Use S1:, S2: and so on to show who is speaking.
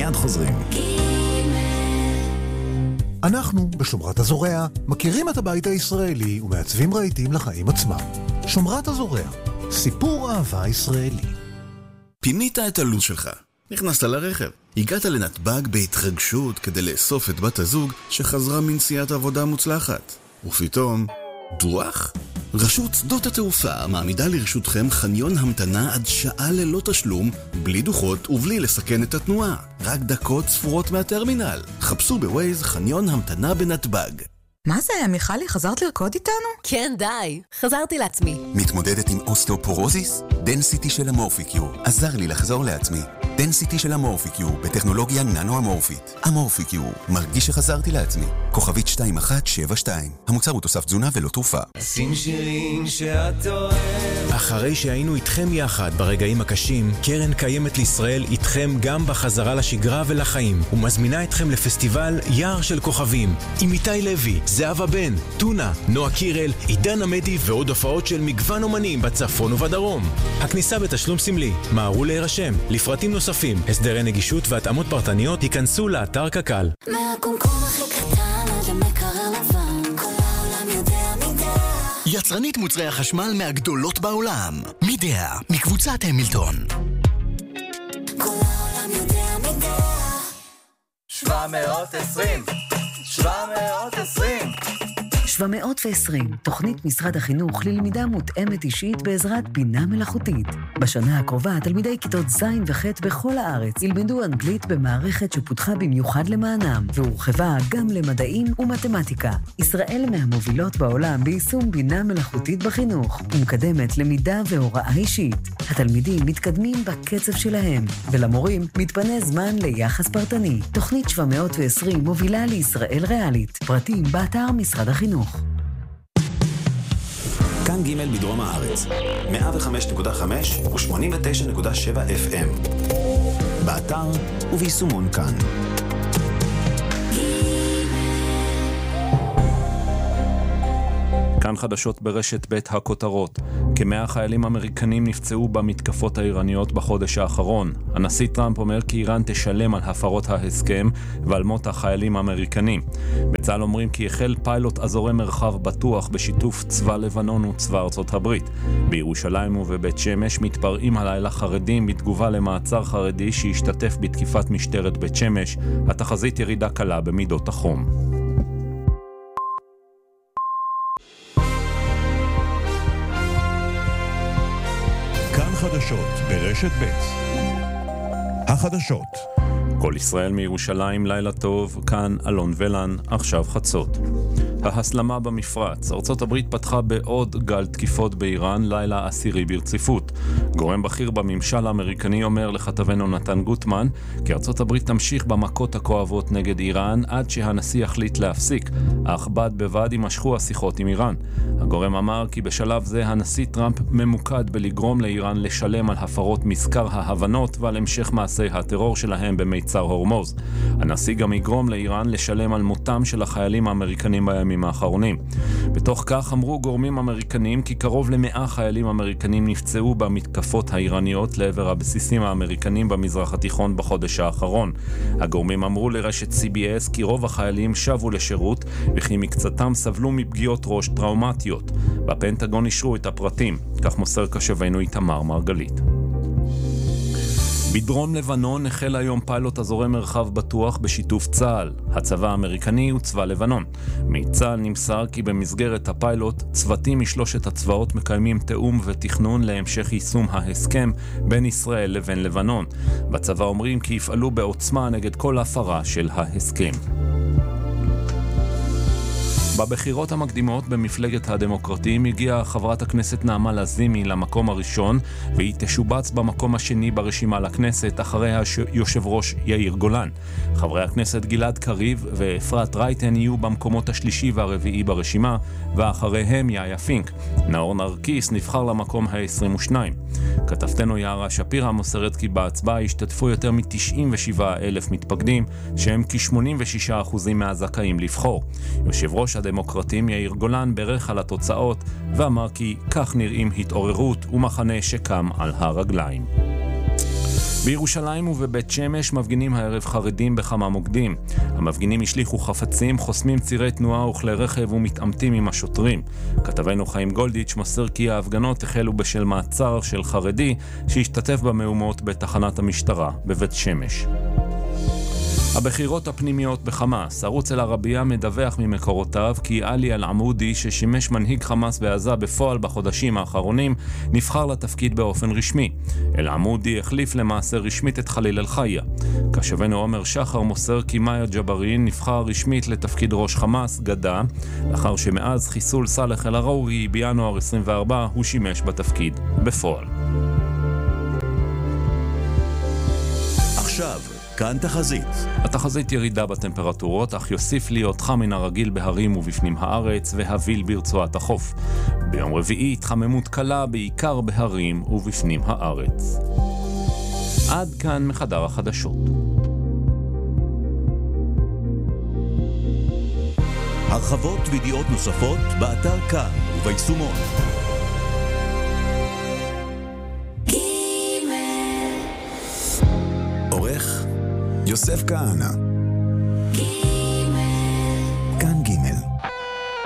S1: מיד חוזרים.
S2: אנחנו, בשומרת הזורע, מכירים את הבית הישראלי ומעצבים רהיטים לחיים עצמם. שומרת הזורע, סיפור אהבה ישראלי.
S1: פינית את הלו"ז שלך, נכנסת לרכב, הגעת לנתב"ג בהתרגשות כדי לאסוף את בת הזוג שחזרה מנסיעת עבודה מוצלחת. ופתאום, דוח? רשות שדות התעופה מעמידה לרשותכם חניון המתנה עד שעה ללא תשלום, בלי דוחות ובלי לסכן את התנועה. רק דקות ספורות מהטרמינל. חפשו בווייז חניון המתנה בנתב"ג.
S3: מה זה, מיכלי, חזרת לרקוד איתנו?
S4: כן, די. חזרתי לעצמי.
S5: מתמודדת עם אוסטאופורוזיס? דנסיטי של אמורפיקיו עזר לי לחזור לעצמי. דנסיטי של אמורפיקיו בטכנולוגיה ננו-אמורפית. אמורפיקיו, מרגיש שחזרתי לעצמי. כוכבית 2172. המוצר הוא תוסף תזונה ולא תרופה.
S6: שים שירים שאת אוהב.
S7: אחרי שהיינו איתכם יחד ברגעים הקשים, קרן קיימת לישראל איתכם גם בחזרה לשגרה ולחיים, ומזמינה אתכם לפסטיבל יער של כוכבים, עם איתי לוי, זהבה בן, טונה, נועה קירל, עידן עמדי ועוד הופעות של מגוון אומנים בצפון ובדרום. הכניסה בתשלום סמלי, מהרו להירשם. לפרטים נוספים, הסדרי נגישות והתאמות פרטניות, ייכנסו לאתר קק"ל.
S8: מהקומקום הכי קטן עד המקרר לבן, כל העולם יודע מידע.
S1: יצרנית מוצרי החשמל מהגדולות בעולם. מידע, מקבוצת המילטון.
S8: כל העולם יודע מידע.
S6: 720
S9: 720, תוכנית משרד החינוך ללמידה מותאמת אישית בעזרת בינה מלאכותית. בשנה הקרובה, תלמידי כיתות ז' וח' בכל הארץ ילמדו אנגלית במערכת שפותחה במיוחד למענם, והורחבה גם למדעים ומתמטיקה. ישראל מהמובילות בעולם ביישום בינה מלאכותית בחינוך, ומקדמת למידה והוראה אישית. התלמידים מתקדמים בקצב שלהם, ולמורים מתפנה זמן ליחס פרטני. תוכנית 720 מובילה לישראל ריאלית. פרטים באתר משרד החינוך.
S5: כאן ג' בדרום הארץ, 105.5 ו-89.7 FM. באתר וביישומון כאן.
S10: כאן חדשות ברשת בית הכותרות. כ100 חיילים אמריקנים נפצעו במתקפות האיראניות בחודש האחרון. הנשיא טראמפ אומר כי איראן תשלם על הפרות ההסכם ועל מות החיילים האמריקנים. בצה"ל אומרים כי החל פיילוט אזורי מרחב בטוח בשיתוף צבא לבנון וצבא ארצות הברית. בירושלים ובבית שמש מתפרעים הלילה חרדים בתגובה למעצר חרדי שהשתתף בתקיפת משטרת בית שמש. התחזית ירידה קלה במידות החום.
S11: חדשות ברשת ב'. החדשות.
S10: כל ישראל מירושלים, לילה טוב, כאן אלון ולן, עכשיו חצות. ההסלמה במפרץ. ארצות הברית פתחה בעוד גל תקיפות באיראן, לילה עשירי ברציפות. גורם בכיר בממשל האמריקני אומר לכתבנו נתן גוטמן, כי ארצות הברית תמשיך במכות הכואבות נגד איראן עד שהנשיא יחליט להפסיק, אך בד בבד יימשכו השיחות עם איראן. הגורם אמר כי בשלב זה הנשיא טראמפ ממוקד בלגרום לאיראן לשלם על הפרות מזכר ההבנות ועל המשך מעשי הטרור שלהם במיצר הורמוז. הנשיא גם יגרום לאיראן לשלם על מותם של החיילים האמריקנים בימים האחרונים. בתוך כך אמרו גורמים אמריקנים כי קרוב ל100 חיילים אמריקנים נפצעו במתקפות האיראניות לעבר הבסיסים האמריקנים במזרח התיכון בחודש האחרון. הגורמים אמרו לרשת CBS כי רוב החיילים שבו לשירות וכי מקצתם סבלו מפגיעות ראש טראומטיות. בפנטגון אישרו את הפרטים, כך מוסר כשבנו איתמר מרגלית. בדרום לבנון החל היום פיילוט אזורי מרחב בטוח בשיתוף צה"ל, הצבא האמריקני וצבא לבנון. מצה"ל נמסר כי במסגרת הפיילוט צוותים משלושת הצבאות מקיימים תאום ותכנון להמשך יישום ההסכם בין ישראל לבין לבנון. בצבא אומרים כי יפעלו בעוצמה נגד כל הפרה של ההסכם. בבחירות המקדימות במפלגת הדמוקרטים הגיעה חברת הכנסת נעמה לזימי למקום הראשון, והיא תשובץ במקום השני ברשימה לכנסת אחרי יושב ראש יאיר גולן. חברי הכנסת גלעד קריב ואפרת רייטן יהיו במקומות השלישי והרביעי ברשימה, ואחריהם יאיה פינק. נאור נרקיס נבחר למקום ה-22. כתבתנו יערה שפירא מוסרת כי בהצבעה השתתפו יותר מ-97,000 מתפקדים, שהם כ-86% מהזכאים לבחור. יושב ראש הדמוקרטים יאיר גולן ברך על התוצאות ואמר כי כך נראים התעוררות ומחנה שקם על הרגליים. בירושלים ובבית שמש מפגינים הערב חרדים בכמה מוקדים. המפגינים השליחו חפצים, חוסמים צירי תנועה וכלי רכב ומתעמתים עם השוטרים. כתבנו חיים גולדיץ' מסר כי ההפגנות החלו בשל מעצר של חרדי שהשתתף במהומות בתחנת המשטרה בבית שמש. הבחירות הפנימיות בחמאס. ערוץ אל-ערבייה מדווח ממקורותיו כי עלי אל-עמודי, ששימש מנהיג חמאס בעזה בפועל בחודשים האחרונים, נבחר לתפקיד באופן רשמי. אל-עמודי החליף למעשה רשמית את חליל אל-חיה. כתבנו עומר שחר מוסר כי מאיה ג'בארין נבחר רשמית לתפקיד ראש חמאס גדה, לאחר שמאז חיסול סאלח אל-ערורי בינואר 24 הוא שימש בתפקיד בפועל.
S1: עכשיו כאן תחזית.
S10: התחזית ירידה בטמפרטורות, אך יוסיף להיות חם מן הרגיל בהרים ובפנים הארץ והביל ברצועת החוף. ביום רביעי התחממות קלה בעיקר בהרים ובפנים הארץ. עד כאן מחדר החדשות.
S1: הרחבות וידיעות נוספות באתר כאן וביישומון. עורך יוסף כהנא. כאן ג'